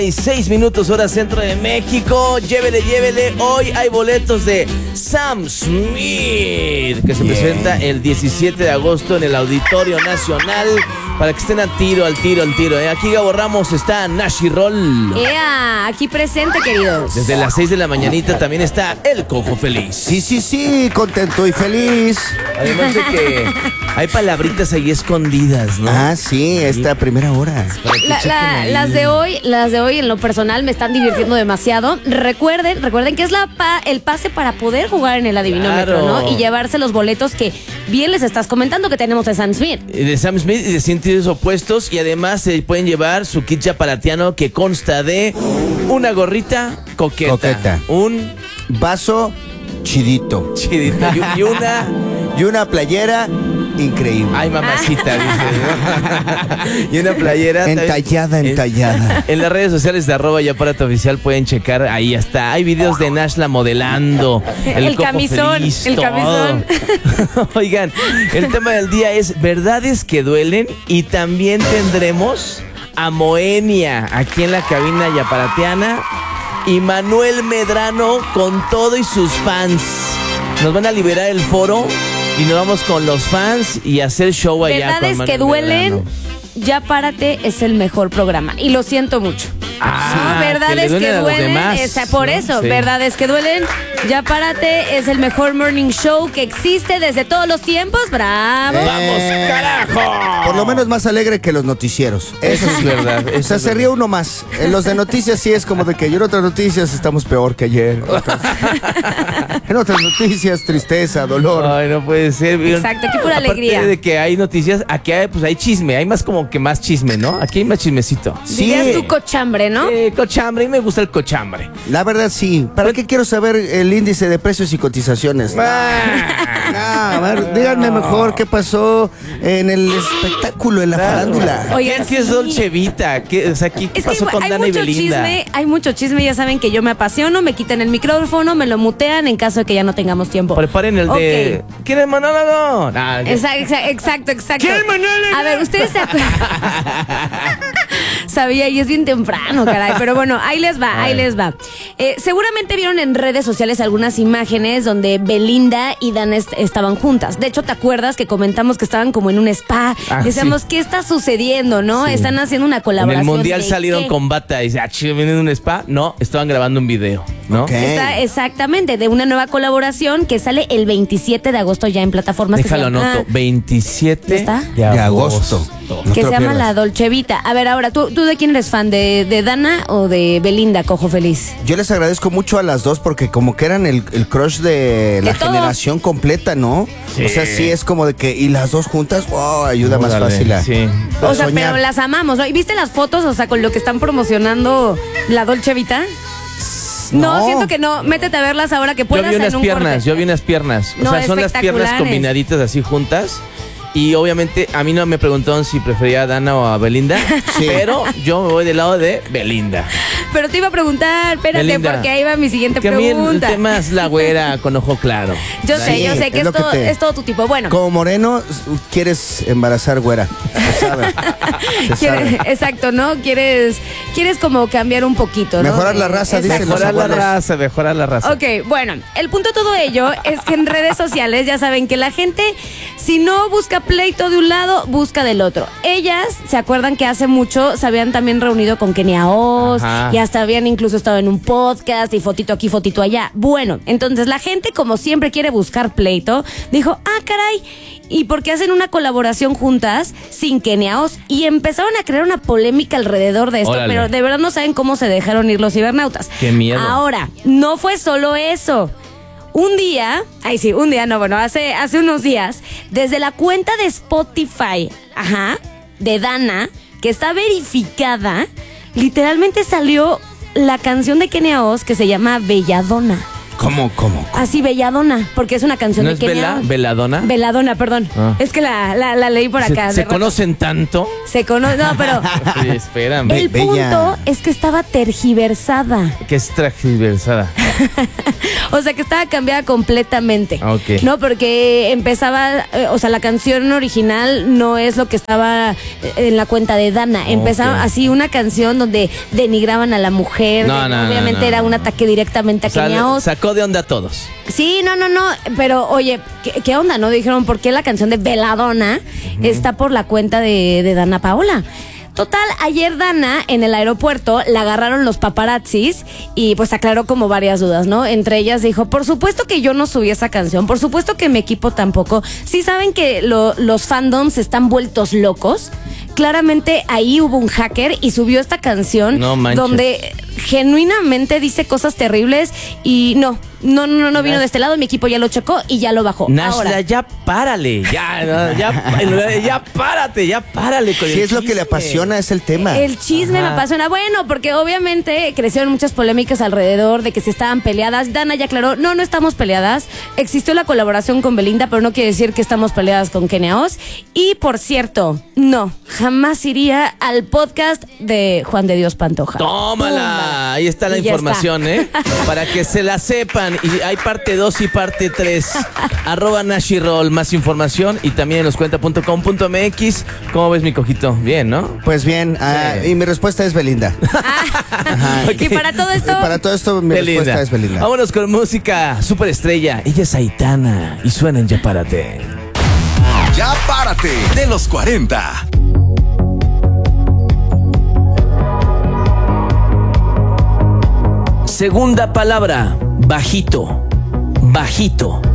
6 minutos hora centro de México. Llévele. Hoy hay boletos de Sam Smith, que se presenta el 17 de agosto en el Auditorio Nacional, para que estén al tiro. Aquí Gabo Ramos está Nashi Roll. Aquí presente, queridos. Desde las 6 de la mañanita también está el Cojo Feliz. Sí, contento y feliz. Además de que hay palabritas ahí escondidas, ¿no? Sí, esta primera hora. Las de hoy en lo personal me están divirtiendo demasiado. Recuerden que es el pase para poder jugar en el adivinómetro, Claro. ¿no? Y llevarse los boletos que bien les estás comentando que tenemos de Sam Smith. De Sam Smith y de sentidos opuestos. Y además se pueden llevar su kit yapalatiano, que consta de una gorrita coqueta. Un vaso chidito. Y una playera increíble. Ay, mamacita, dice. Y una playera Entallada. En las redes sociales de @yaparateoficial pueden checar, ahí está. Hay videos de Nashla modelando. El Cojo camisón, Feliz, el todo. camisón. Oigan, el tema del día es verdades que duelen, y también tendremos a Moenia aquí en la cabina yaparateana y Manuel Medrano con todo y sus fans. Nos van a liberar el foro y nos vamos con los fans y hacer show allá. Verdades con que Manuel duelen. Medrano. Ya Párate es el mejor programa y lo siento mucho. Verdades que duelen. Por eso, Sí. verdades que duelen. Ya Párate es el mejor morning show que existe desde todos los tiempos. ¡Bravo! ¡Vamos, carajo! Por lo menos más alegre que los noticieros. Eso es verdad. O sea, se ríe uno más. En los de noticias sí es como de que en otras noticias estamos peor que ayer. En otras noticias, tristeza, dolor. Ay, no puede ser. Exacto, aquí pura alegría. Aparte de que hay noticias, aquí hay chisme. Hay más como que más chisme, ¿no? Aquí hay más chismecito. Dirías tu cochambre, ¿no? Cochambre. Y me gusta el cochambre. La verdad sí. ¿Para qué quiero saber el índice de precios y cotizaciones? A ver, díganme mejor qué pasó en el espectáculo, en la farándula. Oigan, ¿Qué es sí. Dolce Vita? ¿Qué pasó con hay Dana y mucho Belinda? hay mucho chisme, ya saben que yo me apasiono, me quitan el micrófono, me lo mutean en caso de que ya no tengamos tiempo. Preparen el de... ¿Quién es monólogo? Exacto. ¿Quién monólogo? A ver, ustedes se acuerdan. Sabía, y es bien temprano, caray. Pero bueno, ahí les va. Seguramente vieron en redes sociales algunas imágenes donde Belinda y Dana estaban juntas. De hecho, ¿te acuerdas que comentamos que estaban como en un spa? Decíamos, sí. ¿qué está sucediendo, no? Sí. Están haciendo una En colaboración. el Mundial ¿de salieron qué? con bata y dice, ¿vienen de un spa? No, estaban grabando un video, ¿no? Ok. Exactamente, de una nueva colaboración que sale el 27 de agosto ya en plataformas. Déjalo, que se llama- anoto. 27 ¿Está? de agosto. No que te se lo llama pierdas. La Dolce Vita. A ver, ahora, ¿tú de quién eres fan? ¿De Dana o de Belinda, Cojo Feliz? Yo les agradezco mucho a las dos porque como que eran el crush de la todos. generación completa, ¿no? Sí. O sea, sí es como de que, y las dos juntas, ayuda más Órale, fácil a sí. O sea, soñar. pero las amamos, ¿no? ¿Y viste las fotos, o sea, con lo que están promocionando La Dolce Vita? No, siento que no. Métete a verlas ahora que puedas Yo vi unas en un piernas, corte. yo vi unas piernas. O No, sea, son las piernas espectaculares. combinaditas así juntas. Y obviamente a mí no me preguntaron si prefería a Dana o a Belinda, Sí. pero yo me voy del lado de Belinda. Pero te iba a preguntar, espérate, Belinda, porque ahí va mi siguiente Que a mí el pregunta. tema es la güera con ojo claro. Yo Sí, sé que es lo que te- es todo tu tipo. Bueno, Como moreno, quieres embarazar güera. Se sabe. Se sabe. exacto, ¿no? Quieres como cambiar un poquito, ¿no? Mejorar la raza, Exacto. dicen los Mejorar la abuelos. raza, mejorar la raza. Ok, bueno, el punto de todo ello es que en redes sociales ya saben que la gente, si no busca pleito de un lado, busca del otro. Ellas, ¿se acuerdan que hace mucho se habían también reunido con Kenia Oz? Ajá. Y hasta habían incluso estado en un podcast y fotito aquí, fotito allá. Bueno, entonces la gente, como siempre quiere buscar pleito, dijo, caray, ¿y por qué hacen una colaboración juntas sin Kenia Oz? Y empezaron a crear una polémica alrededor de esto, Órale. pero de verdad no saben cómo se dejaron ir los cibernautas. Qué miedo. Ahora, no fue solo eso. Hace unos días, desde la cuenta de Spotify, de Dana, que está verificada, literalmente salió la canción de Kenia Oz que se llama Belladonna. ¿Cómo? Así, Belladona, porque es una canción ¿No de es Kenia Os. Veladona? Veladona, perdón. Ah. Es que la leí por acá. ¿Se conocen tanto? No, pero Sí, espérame. el Bella. punto es que estaba tergiversada. Que es transversada. O sea, que estaba cambiada completamente. Ok. No, porque empezaba, o sea, la canción original no es lo que estaba en la cuenta de Dana. Empezaba Ok. así una canción donde denigraban a la mujer. No, Obviamente no, era no, un no. ataque directamente a O sea, Kenia Os. sacó de onda a todos. Sí, no, pero oye, ¿qué onda, no? Dijeron, ¿por qué la canción de Veladona está por la cuenta de Dana Paola? Total, ayer Dana en el aeropuerto la agarraron los paparazzis y pues aclaró como varias dudas, ¿no? Entre ellas dijo, por supuesto que yo no subí esa canción, por supuesto que mi equipo tampoco. Sí saben que los fandoms están vueltos locos. Claramente ahí hubo un hacker y subió esta canción No manches. donde genuinamente dice cosas terribles y no vino de este lado, mi equipo ya lo checó y ya lo bajó. Nashla, Ahora, ya párale. Ya párale con Si el es lo que le chisme. apasiona, es el tema. el chisme me Ajá. apasiona. Bueno, porque obviamente crecieron muchas polémicas alrededor de que se estaban peleadas. Dana ya aclaró, no estamos peleadas. Existió la colaboración con Belinda, pero no quiere decir que estamos peleadas con Kenia Os. Y por cierto, no, jamás iría al podcast de Juan de Dios Pantoja. Tómala. Ahí está la Y ya información, Para que se la sepan. Y hay parte 2 y parte 3. @Nashirol, más información. Y también en loscuenta.com.mx. ¿Cómo ves, mi cojito? Bien, ¿no? Pues bien, y mi respuesta es Belinda. Y para todo esto, Para todo esto, mi respuesta es Belinda. Vámonos con música superestrella. Ella es Aitana. Y suena en Ya Párate. Ya párate de los 40. Segunda palabra, bajito. Bajito.